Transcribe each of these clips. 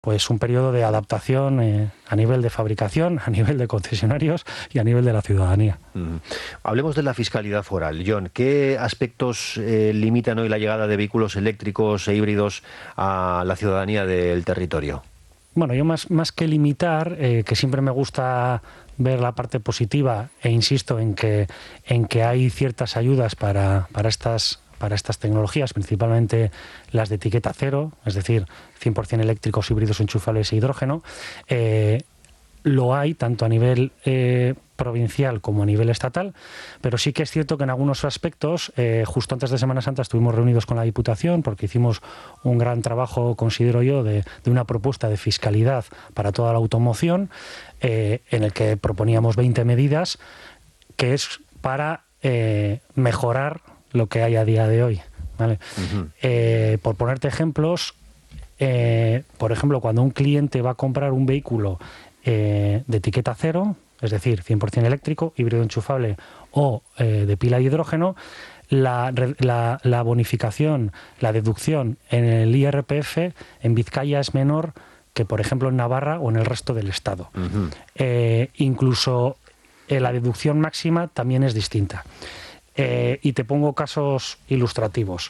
pues un periodo de adaptación a nivel de fabricación, a nivel de concesionarios y a nivel de la ciudadanía. Hablemos de la fiscalidad foral. John, ¿qué aspectos limitan hoy la llegada de vehículos eléctricos e híbridos a la ciudadanía del territorio? Bueno, yo más que limitar, que siempre me gusta ver la parte positiva, e insisto en que hay ciertas ayudas para estas tecnologías, principalmente las de etiqueta cero, es decir, 100% eléctricos, híbridos, enchufables e hidrógeno. Lo hay tanto a nivel provincial como a nivel estatal, pero sí que es cierto que en algunos aspectos, justo antes de Semana Santa estuvimos reunidos con la Diputación porque hicimos un gran trabajo, considero yo, de una propuesta de fiscalidad para toda la automoción, en el que proponíamos 20 medidas, que es para mejorar lo que hay a día de hoy, ¿vale? Por ponerte ejemplos, por ejemplo, cuando un cliente va a comprar un vehículo de etiqueta cero, es decir, 100% eléctrico, híbrido enchufable o de pila de hidrógeno, la bonificación, la deducción en el IRPF en Vizcaya es menor que, por ejemplo, en Navarra o en el resto del Estado. Incluso la deducción máxima también es distinta. Y te pongo casos ilustrativos.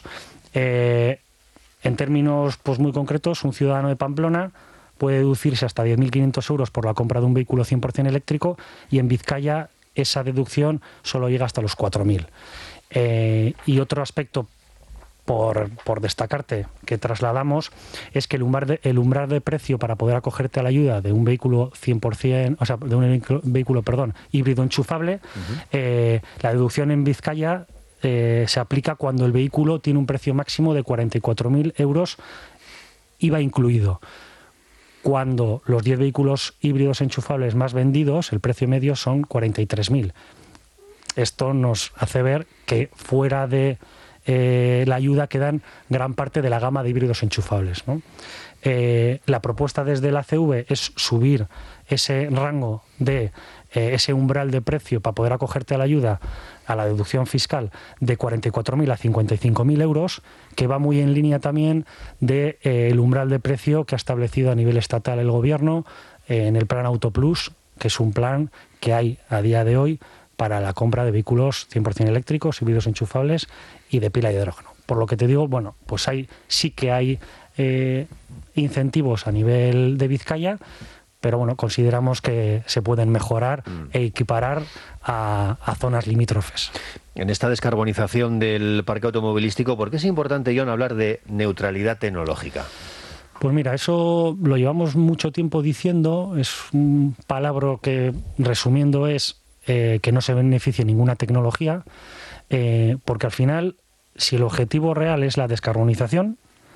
En términos pues muy concretos, un ciudadano de Pamplona puede deducirse hasta 10.500 euros por la compra de un vehículo 100% eléctrico, y en Vizcaya esa deducción solo llega hasta los 4.000. Y otro aspecto por destacarte que trasladamos es que el umbral de precio para poder acogerte a la ayuda de un vehículo 100%, o sea, de un vehículo, híbrido enchufable, la deducción en Vizcaya se aplica cuando el vehículo tiene un precio máximo de 44.000 euros, IVA incluido. Cuando los 10 vehículos híbridos enchufables más vendidos, el precio medio son 43.000. Esto nos hace ver que fuera de la ayuda quedan gran parte de la gama de híbridos enchufables, ¿no? La propuesta desde la ACV es subir ese rango de ese umbral de precio para poder acogerte a la ayuda, a la deducción fiscal, de 44.000 a 55.000 euros, que va muy en línea también del umbral de precio que ha establecido a nivel estatal el Gobierno en el Plan Auto Plus, que es un plan que hay a día de hoy para la compra de vehículos 100% eléctricos, híbridos enchufables y de pila de hidrógeno. Por lo que te digo, bueno, pues sí que hay incentivos a nivel de Vizcaya, pero bueno, consideramos que se pueden mejorar e equiparar a zonas limítrofes. En esta descarbonización del parque automovilístico, ¿por qué es importante, John, hablar de neutralidad tecnológica? Pues mira, eso lo llevamos mucho tiempo diciendo, es un palabra que, resumiendo, es que no se beneficie ninguna tecnología, porque al final, si el objetivo real es la descarbonización,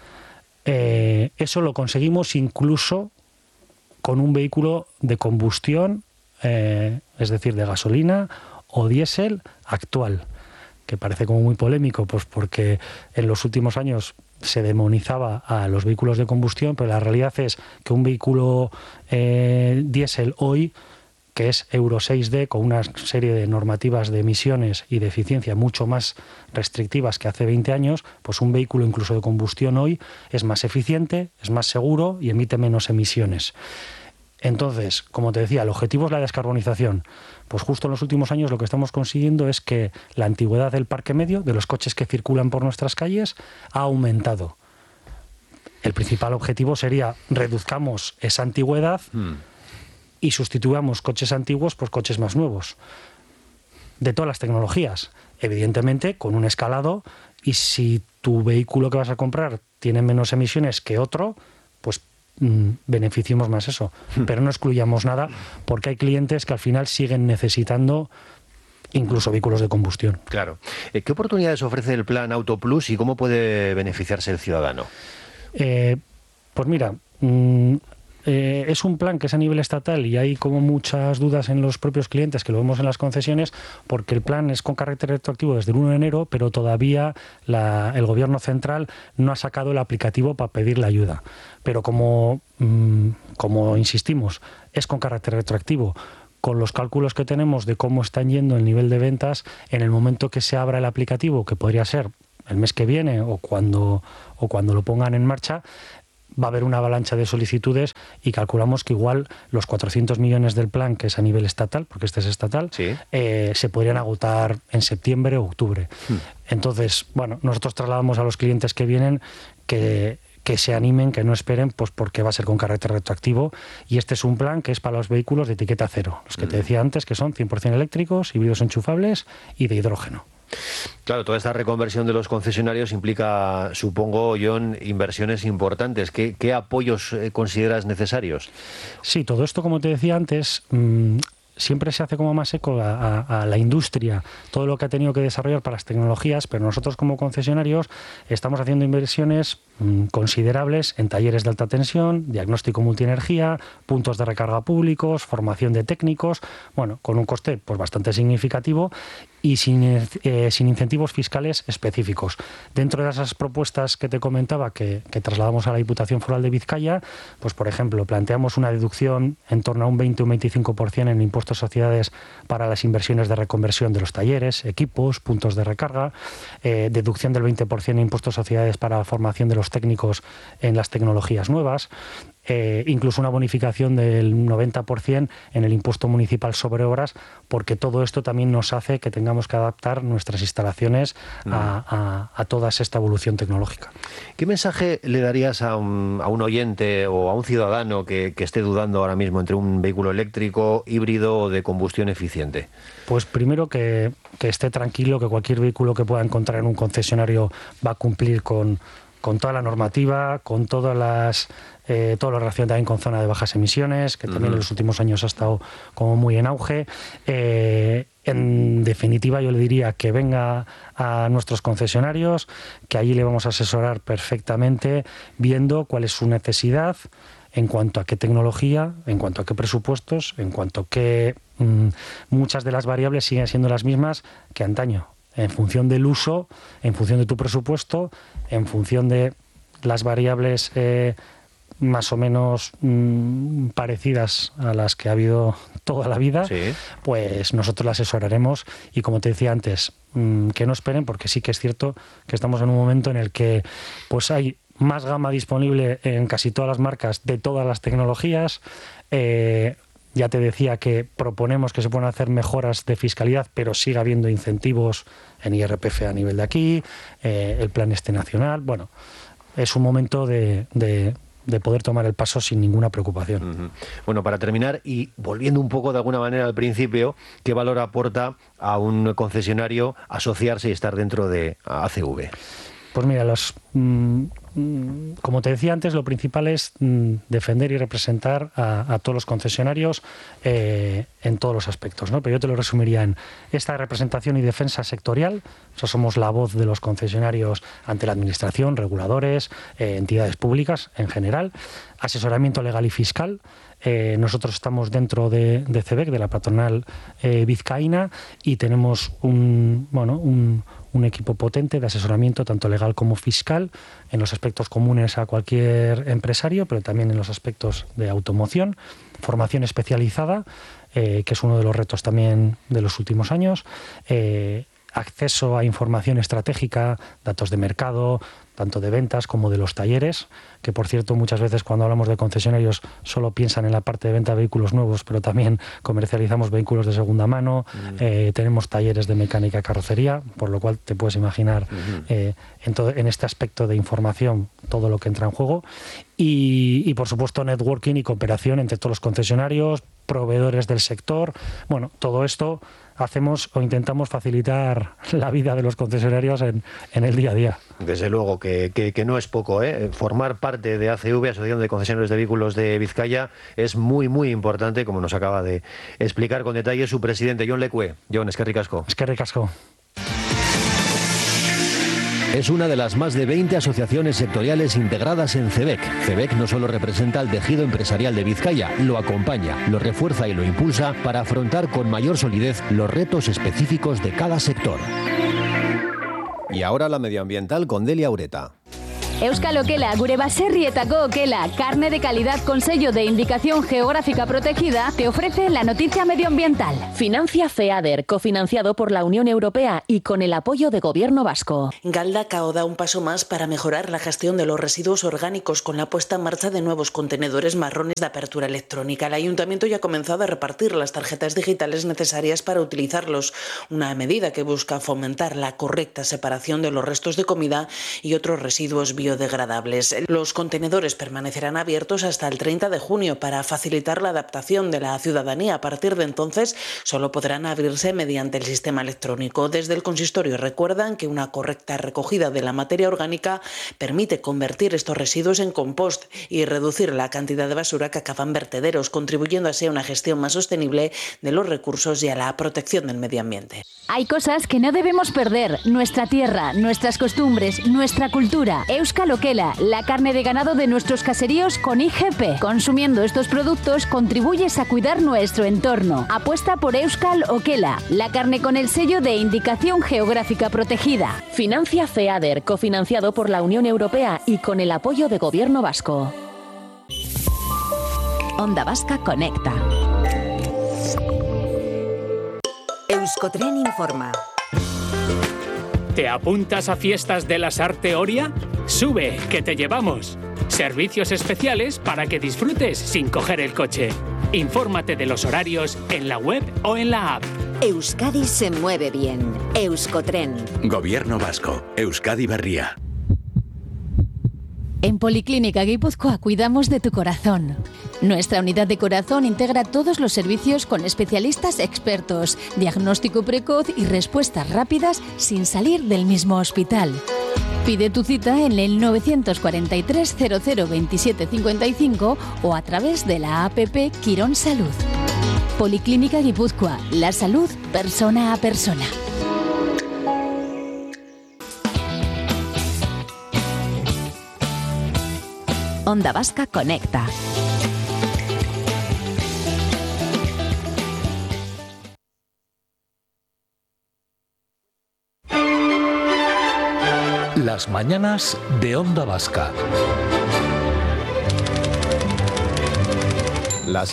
eso lo conseguimos incluso con un vehículo de combustión, es decir, de gasolina o diésel actual, que parece como muy polémico, pues porque en los últimos años se demonizaba a los vehículos de combustión, pero la realidad es que un vehículo diésel hoy, que es Euro 6D, con una serie de normativas de emisiones y de eficiencia mucho más restrictivas que hace 20 años, pues un vehículo incluso de combustión hoy es más eficiente, es más seguro y emite menos emisiones. Entonces, como te decía, el objetivo es la descarbonización. Pues justo en los últimos años lo que estamos consiguiendo es que la antigüedad del parque medio, de los coches que circulan por nuestras calles, ha aumentado. El principal objetivo sería reduzcamos esa antigüedad y sustituyamos coches antiguos por coches más nuevos, de todas las tecnologías, evidentemente con un escalado, y si tu vehículo que vas a comprar tiene menos emisiones que otro, pues beneficiemos más eso, pero no excluyamos nada, porque hay clientes que al final siguen necesitando incluso vehículos de combustión. Claro. ¿Qué oportunidades ofrece el Plan Auto Plus y cómo puede beneficiarse el ciudadano? Pues mira, es un plan que es a nivel estatal y hay como muchas dudas en los propios clientes, que lo vemos en las concesiones, porque el plan es con carácter retroactivo desde el 1 de enero, pero todavía el Gobierno central no ha sacado el aplicativo para pedir la ayuda. Pero como insistimos, es con carácter retroactivo. Con los cálculos que tenemos de cómo están yendo el nivel de ventas, en el momento que se abra el aplicativo, que podría ser el mes que viene o cuando lo pongan en marcha, va a haber una avalancha de solicitudes y calculamos que igual los 400 millones del plan, que es a nivel estatal, porque este es estatal, sí, se podrían agotar en septiembre o octubre. Entonces, bueno, nosotros trasladamos a los clientes que vienen que se animen, que no esperen, pues porque va a ser con carácter retroactivo, y este es un plan que es para los vehículos de etiqueta cero, los que te decía antes, que son 100% eléctricos, híbridos enchufables y de hidrógeno. Claro, toda esta reconversión de los concesionarios implica, supongo, John, inversiones importantes. ¿Qué apoyos consideras necesarios? Sí, todo esto, como te decía antes, siempre se hace como más eco a la industria, todo lo que ha tenido que desarrollar para las tecnologías, pero nosotros como concesionarios estamos haciendo inversiones considerables en talleres de alta tensión, diagnóstico multienergía, puntos de recarga públicos, formación de técnicos, bueno, con un coste pues bastante significativo y sin incentivos fiscales específicos. Dentro de esas propuestas que te comentaba que trasladamos a la Diputación Foral de Vizcaya, pues por ejemplo, planteamos una deducción en torno a un 20 o un 25% en el impuesto a sociedades para las inversiones de reconversión de los talleres, equipos, puntos de recarga, deducción del 20% en impuesto a sociedades para la formación de los técnicos en las tecnologías nuevas, incluso una bonificación del 90% en el impuesto municipal sobre obras, porque todo esto también nos hace que tengamos que adaptar nuestras instalaciones a toda esta evolución tecnológica. ¿Qué mensaje le darías a un oyente o a un ciudadano que esté dudando ahora mismo entre un vehículo eléctrico, híbrido o de combustión eficiente? Pues primero que esté tranquilo, que cualquier vehículo que pueda encontrar en un concesionario va a cumplir con toda la normativa, con todas las todo lo relacionado también con zona de bajas emisiones, que también en los últimos años ha estado como muy en auge. En definitiva, yo le diría que venga a nuestros concesionarios, que allí le vamos a asesorar perfectamente, viendo cuál es su necesidad, en cuanto a qué tecnología, en cuanto a qué presupuestos, en cuanto a qué muchas de las variables siguen siendo las mismas que antaño, en función del uso, en función de tu presupuesto, en función de las variables más o menos parecidas a las que ha habido toda la vida, sí, pues nosotros la asesoraremos y, como te decía antes, que no esperen, porque sí que es cierto que estamos en un momento en el que pues hay más gama disponible en casi todas las marcas de todas las tecnologías. Ya te decía que proponemos que se puedan hacer mejoras de fiscalidad, pero siga habiendo incentivos en IRPF a nivel de aquí, el plan nacional. Bueno, es un momento de poder tomar el paso sin ninguna preocupación. Bueno, para terminar, y volviendo un poco de alguna manera al principio, ¿qué valor aporta a un concesionario asociarse y estar dentro de ACV? Pues mira, como te decía antes, lo principal es defender y representar a todos los concesionarios en todos los aspectos, ¿no? Pero yo te lo resumiría en esta representación y defensa sectorial. O sea, somos la voz de los concesionarios ante la administración, reguladores, entidades públicas en general, asesoramiento legal y fiscal. Nosotros estamos dentro de CEBEC, de la patronal vizcaína, y tenemos un equipo potente de asesoramiento tanto legal como fiscal en los aspectos comunes a cualquier empresario, pero también en los aspectos de automoción, formación especializada, que es uno de los retos también de los últimos años, acceso a información estratégica, datos de mercado, tanto de ventas como de los talleres, que por cierto muchas veces cuando hablamos de concesionarios solo piensan en la parte de venta de vehículos nuevos, pero también comercializamos vehículos de segunda mano, tenemos talleres de mecánica y carrocería, por lo cual te puedes imaginar en este aspecto de información todo lo que entra en juego, y por supuesto networking y cooperación entre todos los concesionarios, proveedores del sector. Bueno, todo esto hacemos o intentamos facilitar la vida de los concesionarios en el día a día. Desde luego que no es poco, ¿eh? Formar parte de ACV, Asociación de Concesionarios de Vehículos de Vizcaya, es muy, muy importante, como nos acaba de explicar con detalle su presidente, Jon Lecue. Jon, eskerrik asko. Eskerrik asko. Es una de las más de 20 asociaciones sectoriales integradas en CEBEC. CEBEC no solo representa al tejido empresarial de Vizcaya, lo acompaña, lo refuerza y lo impulsa para afrontar con mayor solidez los retos específicos de cada sector. Y ahora la medioambiental con Delia Ureta. Euskal Okela, gure baserrietako okela, carne de calidad con sello de indicación geográfica protegida, te ofrece la noticia medioambiental. Financia FEADER, cofinanciado por la Unión Europea y con el apoyo de Gobierno vasco. Galdakao da un paso más para mejorar la gestión de los residuos orgánicos con la puesta en marcha de nuevos contenedores marrones de apertura electrónica. El ayuntamiento ya ha comenzado a repartir las tarjetas digitales necesarias para utilizarlos, una medida que busca fomentar la correcta separación de los restos de comida y otros residuos biodegradables. Los contenedores permanecerán abiertos hasta el 30 de junio para facilitar la adaptación de la ciudadanía. A partir de entonces, solo podrán abrirse mediante el sistema electrónico. Desde el consistorio recuerdan que una correcta recogida de la materia orgánica permite convertir estos residuos en compost y reducir la cantidad de basura que acaban vertederos, contribuyendo así a una gestión más sostenible de los recursos y a la protección del medio ambiente. Hay cosas que no debemos perder: nuestra tierra, nuestras costumbres, nuestra cultura. Euskal Okela, la carne de ganado de nuestros caseríos con IGP. Consumiendo estos productos contribuyes a cuidar nuestro entorno. Apuesta por Euskal Okela, la carne con el sello de indicación geográfica protegida. Financia FEADER, cofinanciado por la Unión Europea y con el apoyo de Gobierno vasco. Onda Vasca conecta. Euskotren informa. ¿Te apuntas a fiestas de las Arte Oria? Sube, que te llevamos. Servicios especiales para que disfrutes sin coger el coche. Infórmate de los horarios en la web o en la app. Euskadi se mueve bien. Euskotren. Gobierno vasco. Euskadi Berria. En Policlínica Guipúzcoa cuidamos de tu corazón. Nuestra unidad de corazón integra todos los servicios con especialistas expertos, diagnóstico precoz y respuestas rápidas sin salir del mismo hospital. Pide tu cita en el 943 00 27 55 o a través de la APP Quirón Salud. Policlínica Guipúzcoa, la salud persona a persona. Onda Vasca conecta. Las mañanas de Onda Vasca. Las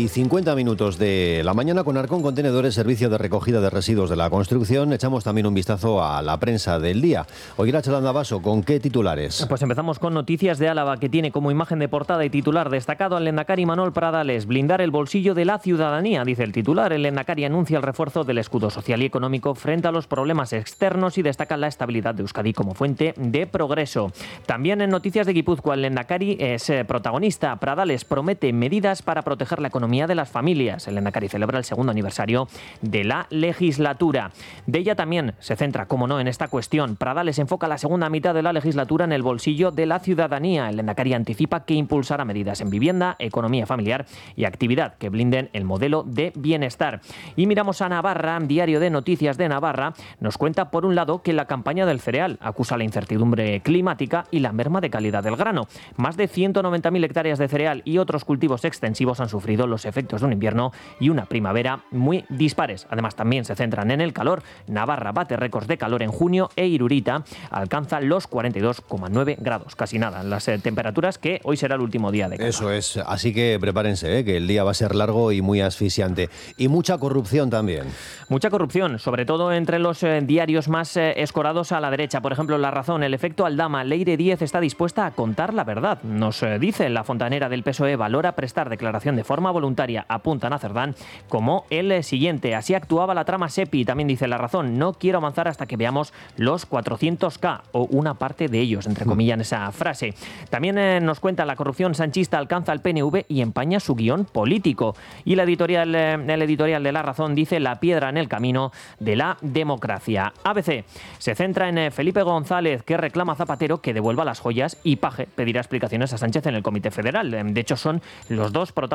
7:50 de la mañana con Arcón Contenedores, servicio de recogida de residuos de la construcción. Echamos también un vistazo a la prensa del día. Hoy Irache Landavaso, ¿con qué titulares? Pues empezamos con Noticias de Álava, que tiene como imagen de portada y titular destacado al lehendakari Manuel Pradales: blindar el bolsillo de la ciudadanía. Dice el titular, el lehendakari anuncia el refuerzo del escudo social y económico frente a los problemas externos y destaca la estabilidad de Euskadi como fuente de progreso. También en Noticias de Guipúzcoa, el lehendakari es protagonista. Pradales promete medidas para proteger la economía de las familias. El lehendakari celebra el segundo aniversario de la legislatura. De ella también se centra, como no, en esta cuestión. Pradales enfoca la segunda mitad de la legislatura en el bolsillo de la ciudadanía. El lehendakari anticipa que impulsará medidas en vivienda, economía familiar y actividad que blinden el modelo de bienestar. Y miramos a Navarra. Diario de Noticias de Navarra nos cuenta, por un lado, que la campaña del cereal acusa la incertidumbre climática y la merma de calidad del grano. Más de 190.000 hectáreas de cereal y otros cultivos extensivos han sufrido los efectos de un invierno y una primavera muy dispares. Además, también se centran en el calor. Navarra bate récords de calor en junio e Irurita alcanza los 42,9 grados. Casi nada. Las temperaturas que hoy será el último día de calor. Eso es. Así que prepárense, que el día va a ser largo y muy asfixiante. Y mucha corrupción también. Mucha corrupción, sobre todo entre los diarios más escorados a la derecha. Por ejemplo, La Razón, el efecto Aldama. Leire Díez está dispuesta a contar la verdad. Nos dice la fontanera del PSOE, valora prestar declaración de forma voluntaria. Apuntan a Cerdán como el siguiente. Así actuaba la trama SEPI. También dice La Razón, no quiero avanzar hasta que veamos los 400K o una parte de ellos, entre comillas, en esa frase. También nos cuenta la corrupción sanchista alcanza al PNV y empaña su guión político. Y el editorial de La Razón dice la piedra en el camino de la democracia. ABC se centra en Felipe González, que reclama a Zapatero que devuelva las joyas, y Paje pedirá explicaciones a Sánchez en el Comité Federal. De hecho, son los dos protagonistas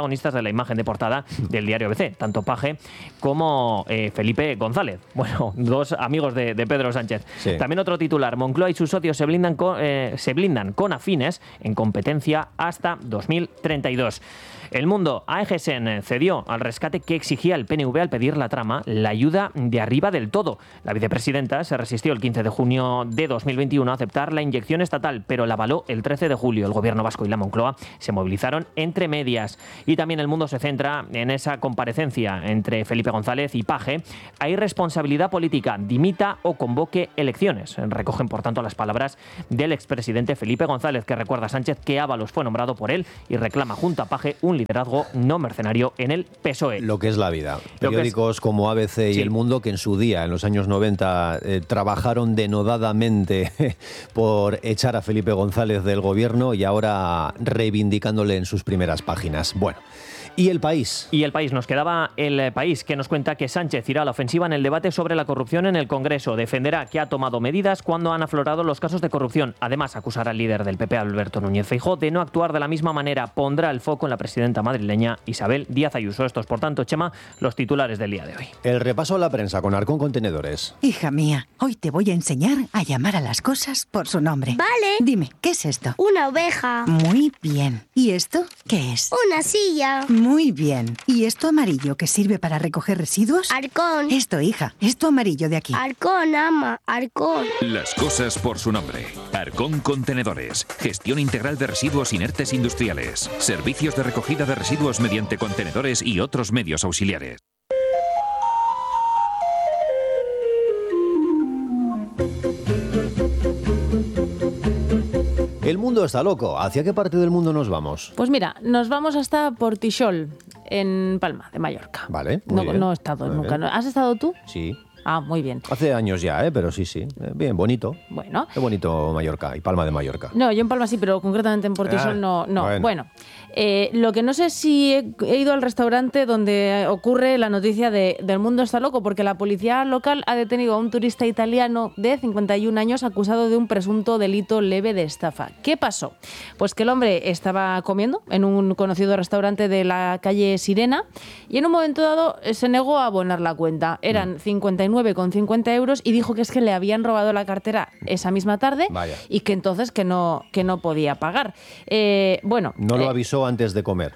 protagonistas de la imagen de portada del diario ABC, tanto Paje como Felipe González. Bueno, dos amigos de Pedro Sánchez. Sí. También otro titular: Moncloa y sus socios se blindan con afines en competencia hasta 2032. El Mundo: Aegesen cedió al rescate que exigía el PNV al pedir la trama la ayuda de arriba del todo. La vicepresidenta se resistió el 15 de junio de 2021 a aceptar la inyección estatal, pero la avaló el 13 de julio. El gobierno vasco y la Moncloa se movilizaron entre medias. Y también El Mundo se centra en esa comparecencia entre Felipe González y Paje. Hay responsabilidad política, dimita o convoque elecciones. Recogen, por tanto, las palabras del expresidente Felipe González, que recuerda a Sánchez que Ábalos fue nombrado por él y reclama junto a Paje un liderazgo no mercenario en el PSOE. Lo que es la vida. Periódicos como ABC y El Mundo, que en su día, en los años 90, trabajaron denodadamente por echar a Felipe González del gobierno y ahora reivindicándole en sus primeras páginas. Bueno. ¿Y El País? Y El País, nos quedaba El País, que nos cuenta que Sánchez irá a la ofensiva en el debate sobre la corrupción en el Congreso. Defenderá que ha tomado medidas cuando han aflorado los casos de corrupción. Además, acusará al líder del PP, Alberto Núñez Feijóo, de no actuar de la misma manera. Pondrá el foco en la presidenta madrileña Isabel Díaz Ayuso. Estos, por tanto, Chema, los titulares del día de hoy. El repaso a la prensa con Arcón Contenedores. Hija mía, hoy te voy a enseñar a llamar a las cosas por su nombre. Vale. Dime, ¿qué es esto? Una oveja. Muy bien. ¿Y esto qué es? Una silla. Muy bien. ¿Y esto amarillo que sirve para recoger residuos? Arcón. Esto, hija. Esto amarillo de aquí. Arcón, ama. Arcón. Las cosas por su nombre. Arcón Contenedores. Gestión integral de residuos inertes industriales. Servicios de recogida de residuos mediante contenedores y otros medios auxiliares. El mundo está loco. ¿Hacia qué parte del mundo nos vamos? Pues mira, nos vamos hasta Portixol, en Palma de Mallorca. Vale, no he estado nunca. Bien. ¿Has estado tú? Sí. Ah, muy bien. Hace años ya, pero sí. Bien, bonito. Bueno. Qué bonito Mallorca y Palma de Mallorca. No, yo en Palma sí, pero concretamente en Portixol no. Bueno, lo que no sé si he ido al restaurante donde ocurre la noticia del mundo está loco, porque la policía local ha detenido a un turista italiano de 51 años acusado de un presunto delito leve de estafa. ¿Qué pasó? Pues que el hombre estaba comiendo en un conocido restaurante de la calle Sirena y en un momento dado se negó a abonar la cuenta. Eran 59,50 euros y dijo que es que le habían robado la cartera esa misma tarde. Vaya. Y que entonces que no podía pagar. No lo avisó antes de comer.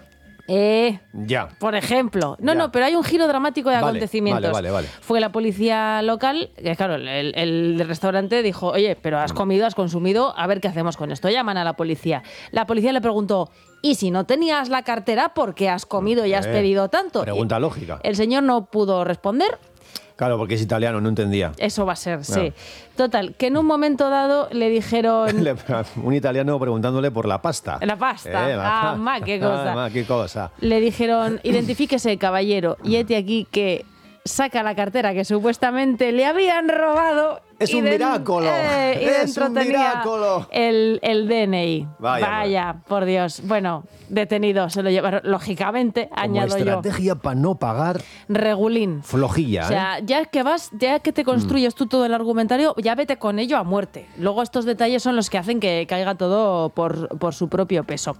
Ya. Por ejemplo. No, pero hay un giro dramático de acontecimientos. Vale. Fue la policía local, que claro, el restaurante dijo, oye, pero has comido, has consumido, a ver qué hacemos con esto. Llaman a la policía. La policía le preguntó, ¿y si no tenías la cartera, por qué has comido y has pedido tanto? Pregunta lógica. El señor no pudo responder. Claro, porque es italiano, no entendía. Eso va a ser, sí. Total, que en un momento dado le dijeron... un italiano preguntándole por la pasta. La pasta. Qué cosa. Qué cosa. Le dijeron, identifíquese, caballero, y hete aquí que saca la cartera que supuestamente le habían robado. Es un miráculo. Y dentro tenía el DNI. Vaya, por Dios. Bueno, detenido, se lo llevaron, lógicamente, añado yo. Estrategia para no pagar. Regulín. Flojilla, O sea, ya que te construyes tú todo el argumentario, ya vete con ello a muerte. Luego estos detalles son los que hacen que caiga todo por su propio peso.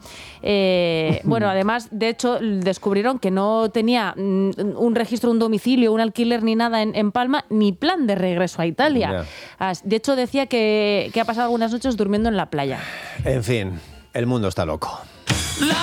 Bueno, además, de hecho, descubrieron que no tenía un registro, un domicilio, un alquiler ni nada en Palma, ni plan de regreso a Italia. Yeah. De hecho, decía que ha pasado algunas noches durmiendo en la playa. En fin, el mundo está loco.